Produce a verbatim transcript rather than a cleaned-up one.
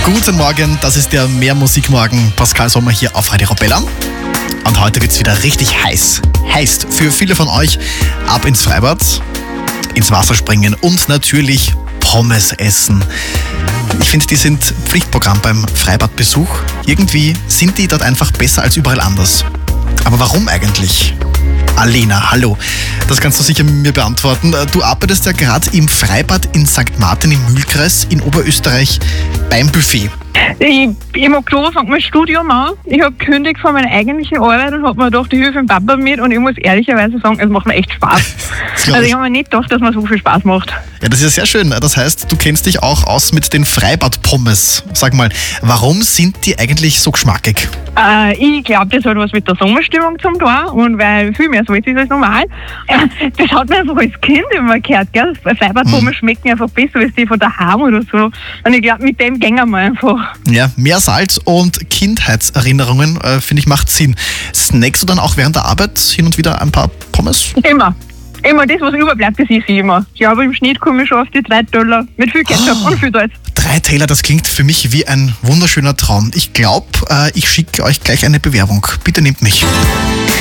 Guten Morgen, das ist der Mehrmusikmorgen. Pascal Sommer hier auf Radio Arabella. Und heute wird's wieder richtig heiß. Heißt für viele von euch ab ins Freibad, ins Wasser springen und natürlich Pommes essen. Ich finde, die sind Pflichtprogramm beim Freibadbesuch. Irgendwie sind die dort einfach besser als überall anders. Aber warum eigentlich? Alena, hallo. Das kannst du sicher mir beantworten. Du arbeitest ja gerade im Freibad in Sankt Martin im Mühlkreis in Oberösterreich beim Buffet. Ich, ich mag so anfangen mein Studium an. Ich habe gekündigt von meiner eigentlichen Arbeit und habe mir gedacht, ich helfe dem Papa mit und ich muss ehrlicherweise sagen, es macht mir echt Spaß. Also ich habe mir nicht gedacht, dass mir so viel Spaß macht. Ja, das ist ja sehr schön. Das heißt, du kennst dich auch aus mit den Freibad-Pommes. Sag mal, warum sind die eigentlich so geschmackig? Äh, ich glaube, das hat was mit der Sommerstimmung zu tun und weil viel mehr Salz ist als normal. Äh, das hat man einfach als Kind immer gehört, gell? Freibad-Pommes hm. schmecken einfach besser als die von daheim oder so. Und ich glaube, mit dem gehen wir einfach. Ja, mehr Salz und Kindheitserinnerungen, äh, finde ich, macht Sinn. Snackst du dann auch während der Arbeit hin und wieder ein paar Pommes? Immer. Immer das, was überbleibt, das esse ich immer. Ich glaube, im Schnitt komme ich schon auf die drei Dollar mit viel Ketchup oh, und viel Salz. Drei Taler, das klingt für mich wie ein wunderschöner Traum. Ich glaube, äh, ich schicke euch gleich eine Bewerbung. Bitte nehmt mich.